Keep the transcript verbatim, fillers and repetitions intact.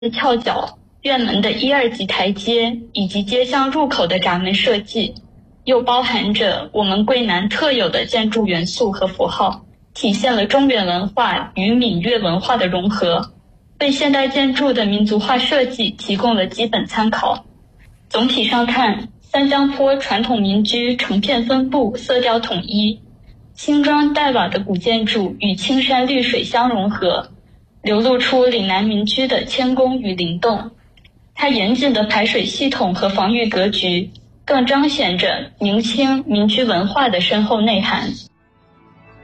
翘角、院门的一二级台阶以及街巷入口的闸门设计，又包含着我们桂南特有的建筑元素和符号，体现了中原文化与闽粤文化的融合，为现代建筑的民族化设计提供了基本参考。总体上看，三江坡传统民居成片分布，色调统一，青砖黛瓦的古建筑与青山绿水相融合，流露出岭南民居的谦恭与灵动。它严谨的排水系统和防御格局，更彰显着明清民居文化的深厚内涵。